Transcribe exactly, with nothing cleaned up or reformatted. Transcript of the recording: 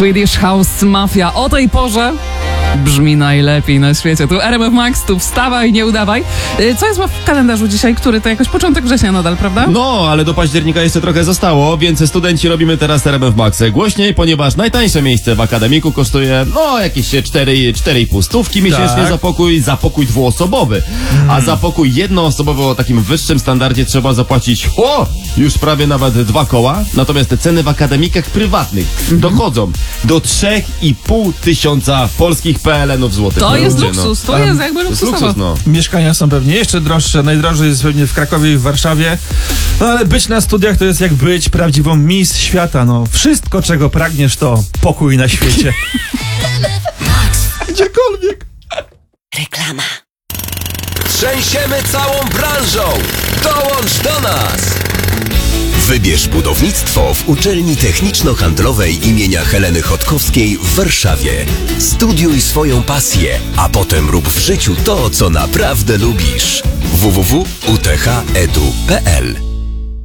Swedish House Mafia o tej porze brzmi najlepiej na świecie. Tu R M F Max, tu wstawaj, nie udawaj. Co jest w kalendarzu dzisiaj? Który to jakoś początek września nadal, prawda? No, ale do października jeszcze trochę zostało, więc studenci robimy teraz R M F Max głośniej, ponieważ najtańsze miejsce w akademiku kosztuje, no, jakieś cztery, cztery i pół stówki miesięcznie Tak. za pokój, za pokój dwuosobowy. A za pokój jednoosobowy o takim wyższym standardzie trzeba zapłacić, o, już prawie nawet dwa koła. Natomiast te ceny w akademikach prywatnych dochodzą do trzech i pół tysiąca polskich P L N-ów złotych. To No, jest ludzie, luksus, no. to jest jakby To jest luksusowo. luksus, no. Mieszkania są pewnie jeszcze droższe, najdroższe jest pewnie w Krakowie i w Warszawie. No ale być na studiach to jest jak być prawdziwą Miss Świata, no. Wszystko, czego pragniesz, to pokój na świecie. Gdziekolwiek. Reklama. Trzęsiemy całą branżą! Dołącz do nas! Wybierz budownictwo w Uczelni Techniczno-Handlowej imienia Heleny Chodkowskiej w Warszawie. Studiuj swoją pasję, a potem rób w życiu to, co naprawdę lubisz. w w w kropka u t h kropka e d u kropka p l